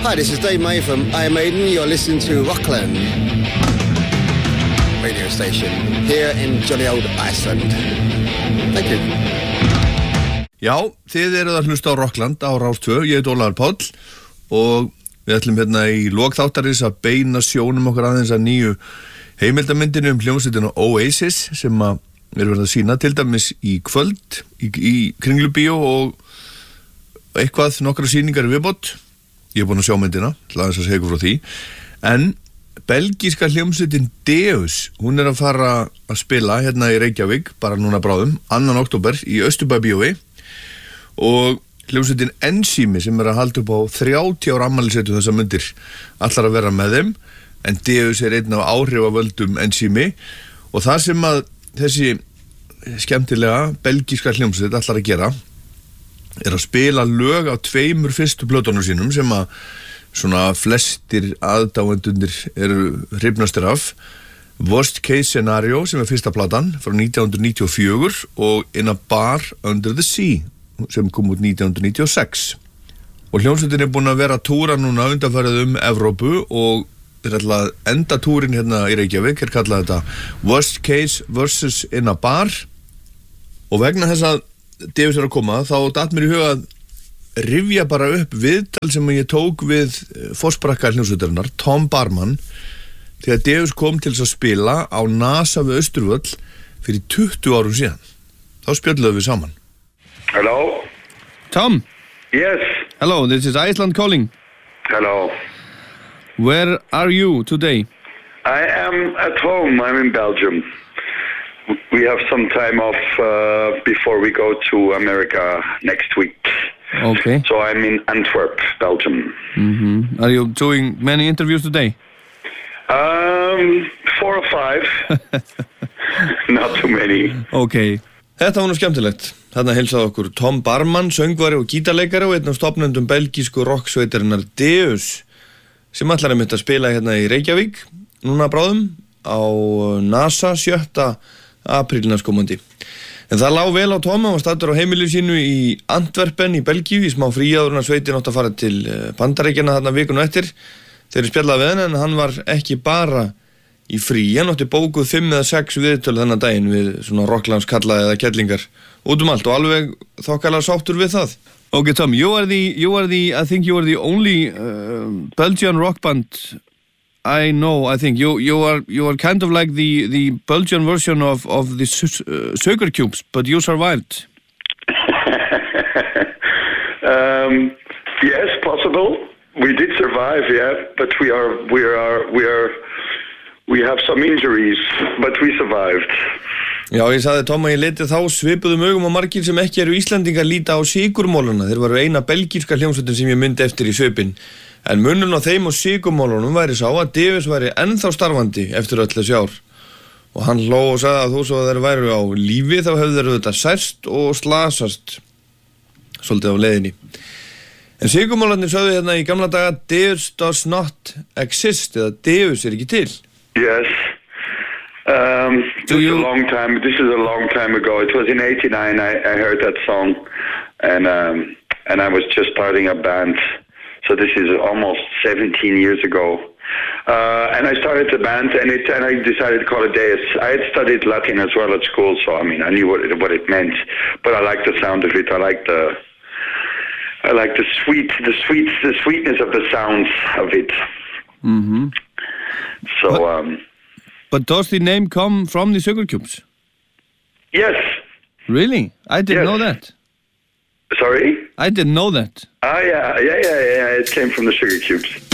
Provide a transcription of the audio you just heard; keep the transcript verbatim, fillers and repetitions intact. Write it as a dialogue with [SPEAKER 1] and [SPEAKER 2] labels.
[SPEAKER 1] Hi, this is Dave May from Iron Maiden. You're listening to Rockland radio station here in jolly old Iceland. Thank you.
[SPEAKER 2] Já, þið eruð að hlusta á Rockland á Rás tvö. Ég heit Ólafur Páll og við ætlum hérna í lok þáttarins að beina sjónum okkur aðeins að nýju heimildamyndinu um hljómsveitina Oasis sem að er verið að sýna til dæmis í kvöld í, í Kringlubíó og eitthvað nokkra sýningar í viðbót. Ég er búin að sjá myndina, til aðeins að segja ykkur frá því. En belgíska hljómsveitin Deus, hún er að fara að spila hérna í Reykjavík, bara núna bráðum, annan október í Austurbæbíói og hljómsveitin Ensími sem er að halda upp á þrjátíu ára afmælissetu þessar myndir allar að vera með þeim, en Deus er einn af áhrifavöldum Ensími og það sem að þessi skemmtilega belgíska hljómsveit allar að gera er að spila lög á tveimur fyrstu plötunum sínum sem að svona flestir aðdáendunir eru hrifnastir af. Worst Case Scenario sem er fyrsta platan frá nítján hundruð níutíu og fjögur og In a Bar Under the Sea sem kom út nítján hundruð níutíu og sex. Og hljómsveitin er búin að vera að túra núna undanfarið um Evrópu og er alltaf enda túrin hérna í Reykjavík, er kallað þetta Worst Case versus In a Bar og vegna þess að Deus er að koma, þá datt mér í huga að rifja bara upp viðtal sem ég tók við forsprakka hljómsveitarinnar, Tom Barman, þegar Deus kom til að spila á NASA við Austurvöll fyrir tuttugu árum síðan. Þá spjölluðum við saman.
[SPEAKER 3] Hello?
[SPEAKER 2] Tom?
[SPEAKER 3] Yes.
[SPEAKER 2] Hello, this is Iceland calling.
[SPEAKER 3] Hello.
[SPEAKER 2] Where are you today?
[SPEAKER 3] I am at home. I'm in Belgium. We have some time off uh, before we go to America next week.
[SPEAKER 2] Okay.
[SPEAKER 3] So I'm in Antwerp, Belgium.
[SPEAKER 2] Mm-hmm. Are you doing many interviews today?
[SPEAKER 3] Um, four or five. Not too many.
[SPEAKER 2] Okay. Þetta var nú skemmtilegt. Þarna heilsaði okkur Tom Barman, söngvari og gítarleikari og einn af stofnendum belgísku rocksveitarinnar Deus sem allar er mitt að spila hérna í Reykjavík núna bráðum á NASA sjötta apríl næstkomandi. En það lá vel á Tom, hann var staddur á heimilið sínu í Antwerpen í Belgíu í smá fríaður en sveitin átti að fara til Bandaríkjanna þarna vikuna eftir. Þeir spjallaði við hann en hann var ekki bara í frí, hann átti bókuð fimm eða sex viðtöl þennan daginn við svona rocklandskalla eða kellingar út um allt og alveg þokkalega sáttur við það. Okay, Tom, you are the, you are the, I think you are the only uh, Belgian rock band I know. I think you you are you are kind of like the the Belgian version of of the uh, Sugar Cubes, but you survived.
[SPEAKER 3] um, yes, possible. We did survive, yeah, but we are we are we are we have some injuries, but we survived.
[SPEAKER 2] Já, ég sagði Tom að ég leti þá svipuðum augum á margir sem ekki eru Íslendingar líta á sigurmólana. Þeir varu eina belgíska hljómsveitin sem ég myndi eftir í svipin. En munurinn á þeim og sigurmólunum væri sá að Deus væri ennþá starfandi eftir öll þessi ár. Og hann hló og sagði að þó svo að þeir væru á lífi þá hefðu þeir þetta særst og slasast svolítið á leiðinni. En sigurmólarnir sögðu hérna í gamla daga Deus does not exist, eða Deus er ekki til.
[SPEAKER 3] Yes. Um, this
[SPEAKER 2] you...
[SPEAKER 3] is a long time. This is a long time ago. It was in eighty-nine. I, I heard that song, and um, and I was just starting a band. So this is almost seventeen years ago. Uh, and I started the band, and it and I decided to call it Deus. I had studied Latin as well at school, so I mean I knew what it, what it meant. But I liked the sound of it. I liked the I liked the sweet the sweet the sweetness of the sounds of it.
[SPEAKER 2] Mm-hmm.
[SPEAKER 3] So.
[SPEAKER 2] But,
[SPEAKER 3] um,
[SPEAKER 2] but does the name come from the Sugar Cubes?
[SPEAKER 3] Yes.
[SPEAKER 2] Really? I didn't
[SPEAKER 3] yes.
[SPEAKER 2] know that.
[SPEAKER 3] Sorry?
[SPEAKER 2] I didn't know that.
[SPEAKER 3] Ah, yeah, yeah, yeah, yeah. It came from the Sugar Cubes.